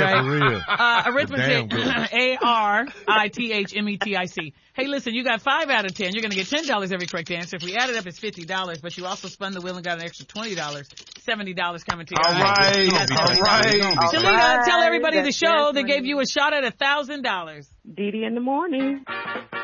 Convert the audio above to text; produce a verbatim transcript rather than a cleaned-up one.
right? For real. Uh, arithmetic, Damn A R I T H M E T I C. Hey, listen, you got five out of ten. You're going to get ten dollars every correct answer. If we add it up, it's fifty dollars, but you also spun the wheel and got an extra twenty dollars. seventy dollars coming to you. All right. All right. Shalita, right. tell everybody the That's show. They definitely- gave you a shot at a thousand dollars. Dee Dee in the morning.